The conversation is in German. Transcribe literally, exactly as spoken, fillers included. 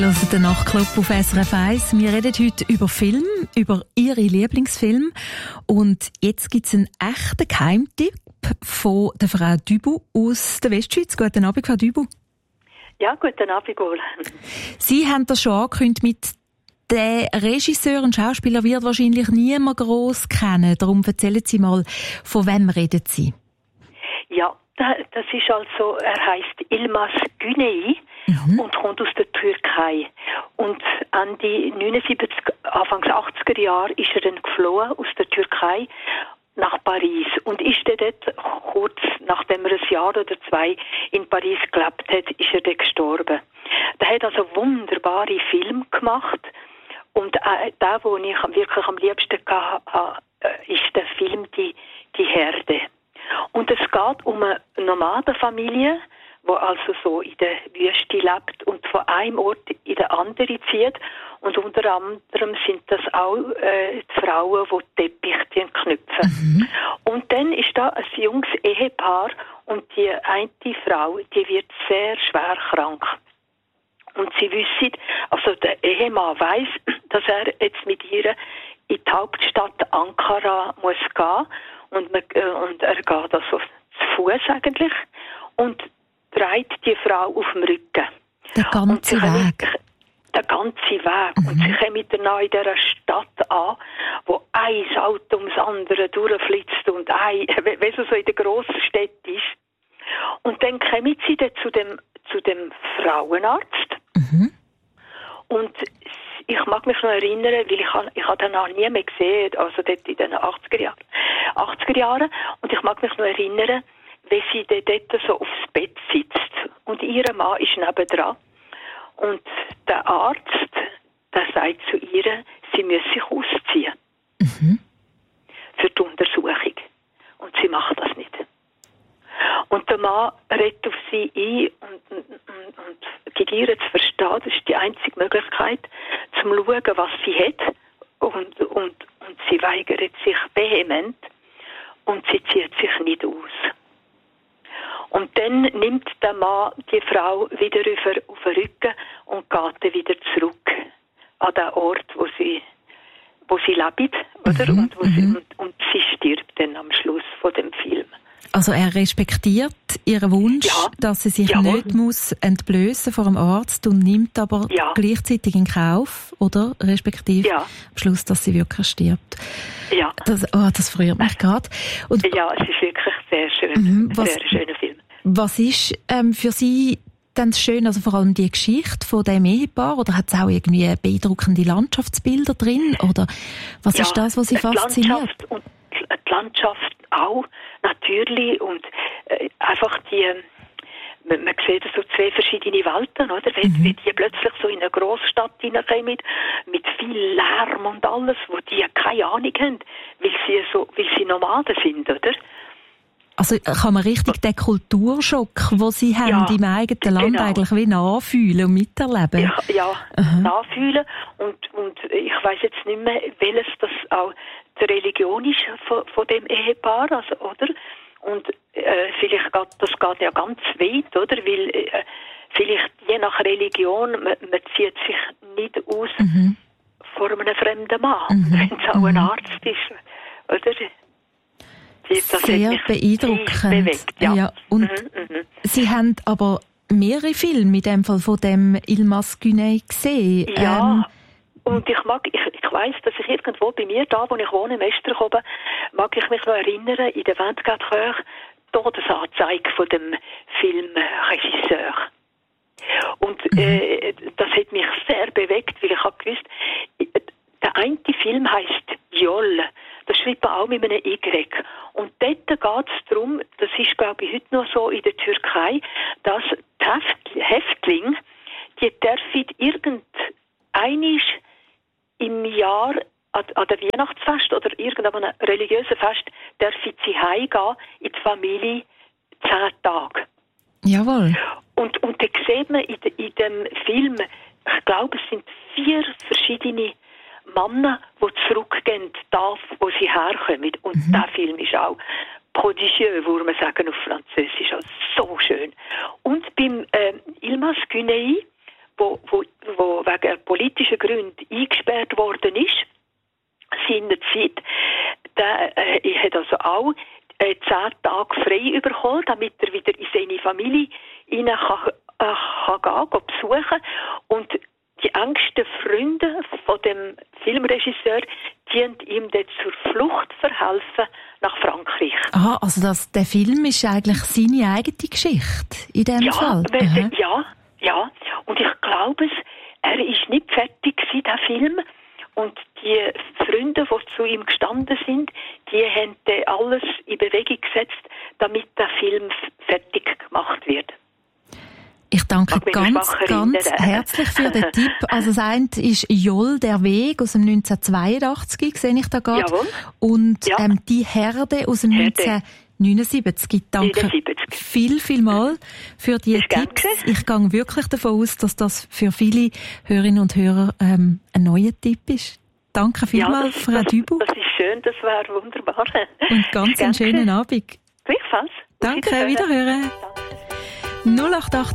Hören den Nachtclub auf S R F eins. Wir reden heute über Film, über Ihre Lieblingsfilme. Und jetzt gibt es einen echten Geheimtipp von der Frau Dübu aus der Westschweiz. Guten Abend, Frau Dübu. Ja, guten Abend, Gol. Sie haben das schon angekündigt mit der Regisseur und Schauspieler wird wahrscheinlich niemand gross kennen. Darum erzählen Sie mal, von wem reden Sie? Ja, das ist also, er heisst Yilmaz Güney mhm. und kommt aus der Türkei. Und Ende neunundsiebzig, Anfangs achtziger Jahre ist er dann geflohen aus der Türkei nach Paris und ist dann dort, kurz nachdem er ein Jahr oder zwei in Paris gelebt hat, ist er dann gestorben. Der hat also wunderbare Filme gemacht und äh, der, den ich wirklich am liebsten hatte, äh, ist der Film «Die, die Herde». Und es geht um eine Nomadenfamilie, die also so in der Wüste lebt und von einem Ort in den anderen zieht. Und unter anderem sind das auch äh, die Frauen, die Teppiche knüpfen. Mhm. Und dann ist da ein junges Ehepaar und die eine Frau, die wird sehr schwer krank. Und sie wissen, also der Ehemann weiss, dass er jetzt mit ihr in die Hauptstadt Ankara muss gehen. Und, man, äh, und er geht also zu Fuß eigentlich und trägt die Frau auf dem Rücken. Der ganze Weg? Mit, der ganze Weg. Mhm. Und sie kommen dann in dieser Stadt an, wo ein Auto ums andere durchflitzt und ein, wie es so in der grossen Stadt ist. Und dann kommen sie dann zu dem, zu dem Frauenarzt. Mhm. Und ich mag mich noch erinnern, weil ich habe ich den noch nie mehr gesehen, also dort in den achtziger Jahren. achtziger Jahren. Und ich mag mich noch erinnern, wie sie dort so aufs Bett sitzt. Und ihr Mann ist nebendran. Und der Arzt, der sagt zu ihr, sie müsse sich ausziehen. Mhm. Für die Untersuchung. Und sie macht das nicht. Und der Mann redet auf sie ein und, und, und, und gibt ihr zu verstehen, das ist die einzige Möglichkeit, zum schauen, was sie hat. Und, und, und sie weigert sich vehement und sie zieht sich nicht aus. Und dann nimmt der Mann die Frau wieder auf, auf den Rücken und geht dann wieder zurück an den Ort, wo sie, wo sie lebt, oder? Mhm, und, wo sie, und, und sie stirbt dann am Schluss von dem Film. Also er respektiert ihren Wunsch, ja. dass sie sich Jawohl. nicht muss entblößen vor dem Arzt und nimmt aber ja. gleichzeitig in Kauf, oder? Respektive ja. am Schluss, dass sie wirklich stirbt. Ja. Das, oh, das freut mich gerade. Ja, es ist wirklich sehr schön. Mhm, was, sehr schöner Film. Was ist ähm, für Sie dann schön, also vor allem die Geschichte von dem Ehepaar, oder hat es auch irgendwie beeindruckende Landschaftsbilder drin? Oder was ja, ist das, was Sie fasziniert? Die Landschaft, und die Landschaft auch, natürlich. Und äh, einfach die, man, man sieht so zwei verschiedene Welten, oder? Wenn, mhm. wenn die plötzlich so in eine Großstadt hineinkommen, mit viel Lärm und alles, wo die keine Ahnung haben, weil sie, so, weil sie Nomaden sind, oder? Also kann man richtig den Kulturschock, den Sie haben ja, im eigenen Land, genau. eigentlich wie nachfühlen und miterleben? Ja, ja mhm. nachfühlen. Und, und ich weiss jetzt nicht mehr, welches das auch die Religion ist von, von dem Ehepaar, also, oder? Und äh, vielleicht geht das geht ja ganz weit, oder? Weil äh, vielleicht je nach Religion, man, man zieht sich nicht aus mhm. vor einem fremden Mann, mhm. wenn es auch mhm. ein Arzt ist, oder? Das sehr beeindruckend. Bewegt, ja. Ja, und mhm, mhm. Sie haben aber mehrere Filme in dem Fall von dem Yilmaz Güney gesehen. Ja, ähm, und ich mag, ich, ich weiss, dass ich irgendwo bei mir da, wo ich wohne, im Esterkoben, mag ich mich noch erinnern, in der vingt-quatre Heures, Todesanzeige von dem Filmregisseur. Und mhm. äh, das hat mich sehr bewegt, weil ich habe gewusst, der eine Film heisst Jol. Das schreibt man auch mit einem Y. Und dort geht es darum, das ist, glaube ich, heute noch so in der Türkei, dass die Häftlinge, die dürfen irgendeinisch im Jahr an, an der Weihnachtsfest oder irgendeinem religiösen Fest, dürfen sie heimgehen in die Familie zehn Tage. Jawohl. Und, und da sieht man in, de, in dem Film, ich glaube, es sind vier verschiedene Männer, die zurückgehen, da, wo sie herkommen. Und mhm. der Film ist auch prodigieux, würde man sagen auf Französisch, also so schön. Und beim äh, Yilmaz Güney, wo, wo, wo wegen politischen Gründen eingesperrt worden ist, seinerzeit, der äh, hat also auch äh, zehn Tage frei bekommen, damit er wieder in seine Familie rein kann, äh, kann gehen, kann besuchen. Und die engsten Freunde von dem Filmregisseur, die ihm dann zur Flucht verhelfen nach Frankreich. Ah, also das, der Film ist eigentlich seine eigene Geschichte in dem ja, Fall? Weil, ja, ja. Und ich glaube es, er ist nicht fertig gewesen, der Film. Und die Freunde, die zu ihm gestanden sind, die haben dann alles in Bewegung gesetzt, damit der Film fertig gemacht wird. Ich danke ganz, ganz herzlich für den Tipp. Also das eine ist Joll, der Weg aus dem neunzehnhundertzweiundachtzig, sehe ich da gerade. Jawohl. Und ja. ähm, die Herde aus dem Herde. neunzehnhundertneunundsiebzig. Danke neunundsiebzig. viel, viel mal für die ist Tipps. Ich gehe wirklich davon aus, dass das für viele Hörerinnen und Hörer ähm, ein neuer Tipp ist. Danke vielmals, ja, Frau Dübu. Das ist schön, das war wunderbar. Und ganz einen schönen Abend. Gleichfalls. Danke, wiederhören. Danke. null acht acht